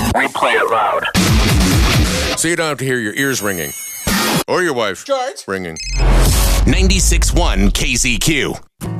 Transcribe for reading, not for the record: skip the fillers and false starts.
We play it loud. So you don't have to hear your ears ringing. Or your wife George. ringing. 96.1 KZQ.